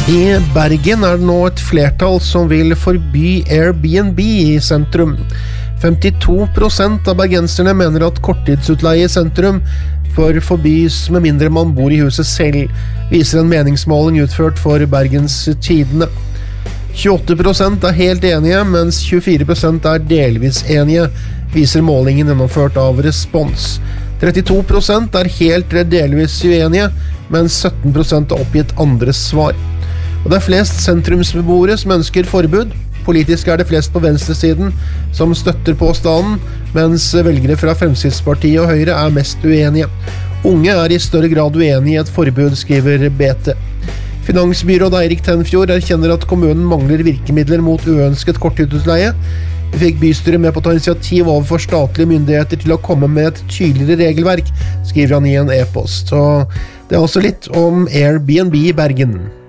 I Bergen det nå et flertall som vil forby Airbnb I sentrum. 52% av bergenserne mener at korttidsutleie I sentrum bør forbys med mindre man bor I huset selv, viser en meningsmåling utført for Bergens Tidende. 28% helt enige, mens 24% delvis enige, viser målingen gjennomført av Respons. 32% helt eller delvis uenige, mens 17% oppgitt andre svar. Og det flest sentrumsbeboere som ønsker forbud. Politisk det flest på venstresiden som støtter påstanden, mens velgere fra Fremskrittspartiet og Høyre mest uenige. Unge I større grad uenige I et forbud, skriver BT. Finansbyråd Eirik Tenfjord erkjenner at kommunen mangler virkemidler mot uønsket korttidsutleie. Vi fikk bystyret med på å ta initiativ overfor statlige myndigheter til å komme med et tydeligere regelverk, skriver han I en e-post. Så det også litt om Airbnb I Bergen.